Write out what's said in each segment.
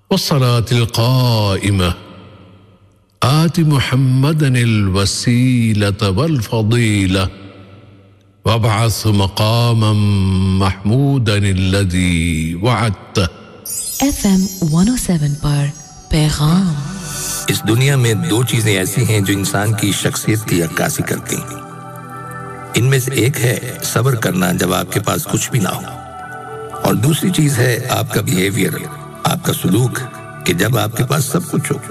والصلاة القائمة آت محمدا الوسيلة والفضيلة وابعث مقاما محمودا الذي وعدته. FM 107 پر پیغام. اس دنیا میں دو چیزیں ایسی ہیں جو انسان کی شخصیت کی عکاسی کرتی ہیں. ان میں سے ایک ہے صبر کرنا جب آپ کے پاس کچھ بھی نہ ہو، اور دوسری چیز ہے آپ کا بیہیویئر، آپ کا سلوک کہ جب آپ کے پاس سب کچھ ہو.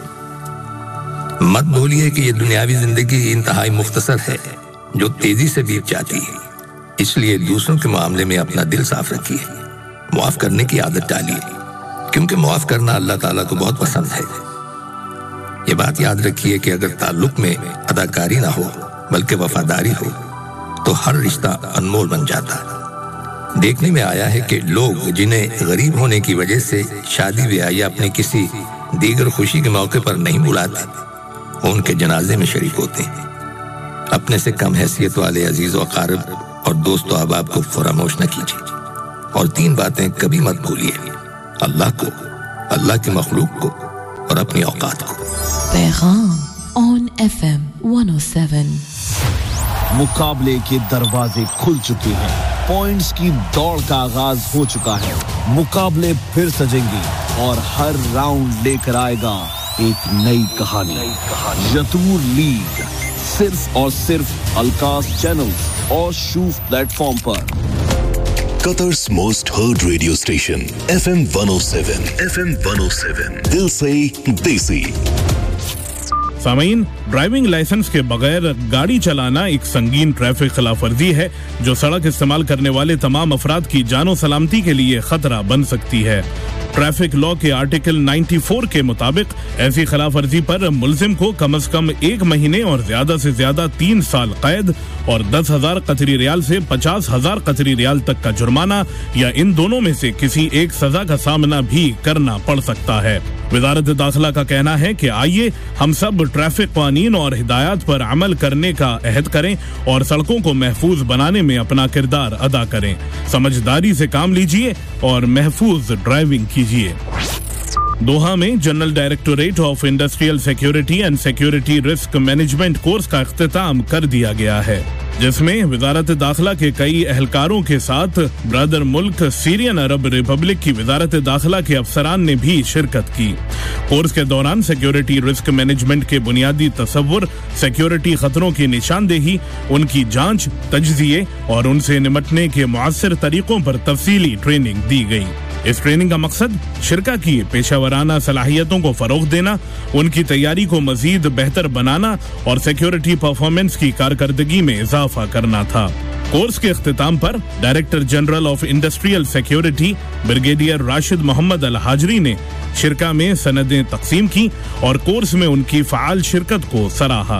مت بھولیے کہ یہ دنیاوی زندگی انتہائی مختصر ہے جو تیزی سے بیت جاتی ہے. اس لیے دوسروں کے معاملے میں اپنا دل صاف رکھیے، معاف کرنے کی عادت ڈالیے، کیونکہ معاف کرنا اللہ تعالیٰ کو بہت پسند ہے. یہ بات یاد رکھیے کہ اگر تعلق میں اداکاری نہ ہو بلکہ وفاداری ہو تو ہر رشتہ انمول بن جاتا ہے. دیکھنے میں آیا ہے کہ لوگ جنہیں غریب ہونے کی وجہ سے شادی بیاہ یا اپنی کسی دیگر خوشی کے موقع پر نہیں بلاتے، وہ ان کے جنازے میں شریک ہوتے ہیں. اپنے سے کم حیثیت والے عزیز و اقارب اور دوست و احباب کو فراموش نہ کیجیے. اور 3 باتیں کبھی مت بھولیے: اللہ کو، اللہ کے مخلوق کو اور اپنی اوقات کو. پیغام on FM 107. مقابلے کے دروازے کھل چکے ہیں، پوائنٹس کی دوڑ کا آغاز ہو چکا ہے. مقابلے پھر سجیں گے اور ہر راؤنڈ لے کر آئے گا ایک نئی کہانی. یتور لیگ صرف اور صرف الکاس چینل اور شوف پلیٹ فارم پر. Qatar's most heard radio station, FM 107. FM 107. Dil se desi. سامعین، ڈرائیونگ لائسنس کے بغیر گاڑی چلانا ایک سنگین ٹریفک خلاف ورزی ہے جو سڑک استعمال کرنے والے تمام افراد کی جان و سلامتی کے لیے خطرہ بن سکتی ہے. ٹریفک لا کے آرٹیکل 94 کے مطابق ایسی خلاف ورزی پر ملزم کو کم از کم 1 مہینے اور زیادہ سے زیادہ 3 سال قید اور 10,000 قطری ریال سے 50,000 قطری ریال تک کا جرمانہ یا ان دونوں میں سے کسی ایک سزا کا سامنا بھی کرنا پڑ سکتا ہے. وزارت داخلہ کا کہنا ہے کہ آئیے ہم سب ٹریفک قوانین اور ہدایات پر عمل کرنے کا عہد کریں اور سڑکوں کو محفوظ بنانے میں اپنا کردار ادا کریں. سمجھداری سے کام لیجیے اور محفوظ ڈرائیونگ کیجیے. دوحہ میں general directorate of industrial security and security risk management course کا اختتام کر دیا گیا ہے، جس میں وزارت داخلہ کے کئی اہلکاروں کے ساتھ برادر ملک سیرین عرب ریپبلک کی وزارت داخلہ کے افسران نے بھی شرکت کی. کورس کے دوران سیکیورٹی رسک مینجمنٹ کے بنیادی تصور، سیکیورٹی خطروں کی نشاندہی، ان کی جانچ، تجزیے اور ان سے نمٹنے کے مؤثر طریقوں پر تفصیلی ٹریننگ دی گئی. اس ٹریننگ کا مقصد شرکا کی پیشہ ورانہ صلاحیتوں کو فروغ دینا، ان کی تیاری کو مزید بہتر بنانا اور سیکیورٹی پرفارمنس کی کارکردگی میں اضافہ کرنا تھا. کورس کے اختتام پر director general of industrial security brigadier Rashid محمد الحاجری نے شرکا میں سندیں تقسیم کی اور کورس میں ان کی فعال شرکت کو سراہا.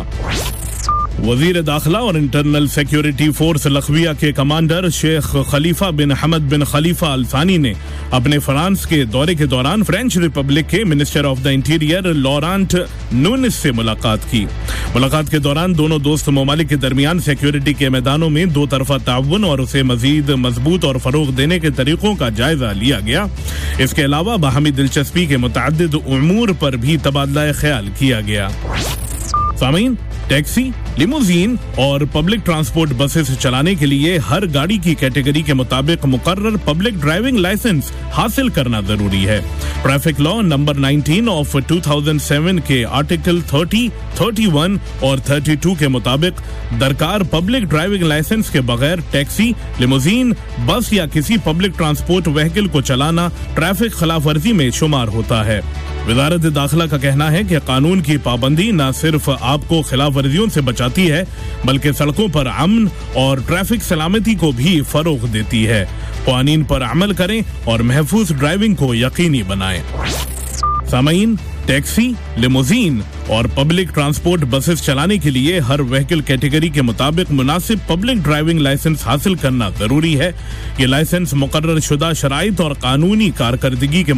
وزیر داخلہ اور انٹرنل سیکیورٹی فورس لخویہ کے کمانڈر شیخ خلیفہ بن حمد بن خلیفہ الثانی نے اپنے فرانس کے دورے کے دوران فرینچ ریپبلک کے منسٹر آف دا انٹیریئر لورانٹ نونس سے ملاقات کی. ملاقات کے دوران دونوں دوست ممالک کے درمیان سیکیورٹی کے میدانوں میں 2 طرفہ تعاون اور اسے مزید مضبوط اور فروغ دینے کے طریقوں کا جائزہ لیا گیا. اس کے علاوہ باہمی دلچسپی کے متعدد امور پر بھی تبادلہ خیال کیا گیا. سامعین، ٹیکسی، لیموزین اور پبلک ٹرانسپورٹ بسز چلانے کے لیے ہر گاڑی کی کیٹیگری کے مطابق مقرر پبلک ڈرائیونگ لائسنس حاصل کرنا ضروری ہے. ٹریفک لا نمبر 19 آف 2007 کے آرٹیکل 30, 31 اور 32 کے مطابق درکار پبلک ڈرائیونگ لائسنس کے بغیر ٹیکسی، لیموزین، بس یا کسی پبلک ٹرانسپورٹ وہیکل کو چلانا ٹریفک خلاف ورزی میں شمار ہوتا ہے. وزارت داخلہ کا کہنا ہے کہ قانون کی پابندی نہ صرف آپ کو خلاف ورزیوں سے بچاتی ہے بلکہ سڑکوں پر امن اور ٹریفک سلامتی کو بھی فروغ دیتی ہے. قوانین پر عمل کریں اور محفوظ ڈرائیونگ کو یقینی بنائیں. سامعین، ٹیکسی، لیموزین اور پبلک ٹرانسپورٹ بسز چلانے کے لیے ہر وہیکل کیٹیگری کے مطابق مناسب پبلک ڈرائیونگ لائسنس حاصل کرنا ضروری ہے. یہ لائسنس مقرر شدہ شرائط اور قانونی کارکردگی کے